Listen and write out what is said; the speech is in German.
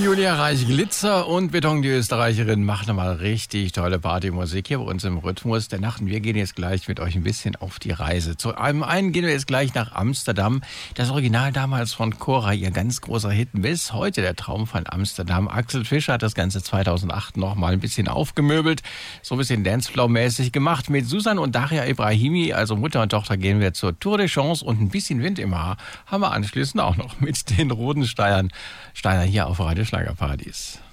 Julia Reich, Glitzer und Beton, die Österreicherin, macht nochmal richtig tolle Partymusik hier bei uns im Rhythmus der Nacht. Und wir gehen jetzt gleich mit euch ein bisschen auf die Reise. Zu einem einen gehen wir jetzt gleich nach Amsterdam. Das Original damals von Cora, ihr ganz großer Hit. Bis heute der Traum von Amsterdam. Axel Fischer hat das Ganze 2008 nochmal ein bisschen aufgemöbelt. So ein bisschen Danceflow-mäßig gemacht. Mit Susan und Daria Ibrahimi, also Mutter und Tochter, gehen wir zur Tour de Chance. Und ein bisschen Wind im Haar haben wir anschließend auch noch mit den Rodensteinern hier auf Radio Schlagerparadies.